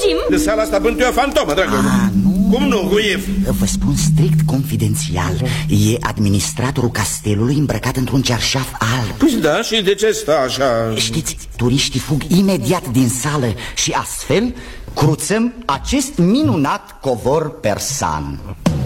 ieșim? Sala asta bântuie o fantomă, dragă. Nu. Cum nu, Guiev? Vă spun strict confidențial. E administratorul castelului îmbrăcat într-un cearșaf alb. Păi da, și de ce stă așa? Știți, turiștii fug imediat din sală și astfel cruțăm acest minunat covor persan.